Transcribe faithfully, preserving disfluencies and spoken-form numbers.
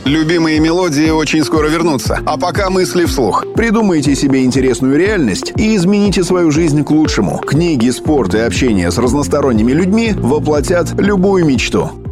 Любимые мелодии очень скоро вернутся. А пока мысли вслух. Придумайте себе интересную реальность и измените свою жизнь к лучшему. Книги, спорт и общение с разносторонними людьми воплотят любую мечту.